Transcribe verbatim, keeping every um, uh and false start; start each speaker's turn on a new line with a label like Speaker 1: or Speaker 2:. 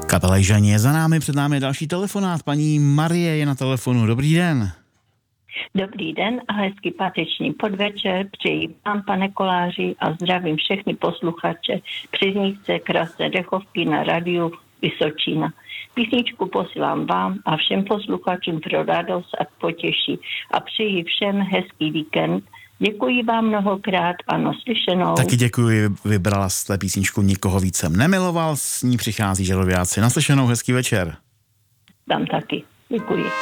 Speaker 1: Kapela Jižani je za námi, před námi je další telefonát. Paní Marie je na telefonu. Dobrý den.
Speaker 2: Dobrý den a hezký páteční podvečer. Přeji vám, pane Koláři, a zdravím všechny posluchače Přiznice Krasné Dechovky na rádiu Vysočina. Písničku posílám vám a všem posluchačům pro radost a potěší a přeji všem hezký víkend. Děkuji vám mnohokrát a naslyšenou.
Speaker 1: Taky děkuji, vybrala jste písničku Nikoho víc jsem nemiloval, s ní přichází Žeroviáci. Naslyšenou, hezký večer.
Speaker 2: Tam taky. Děkuji.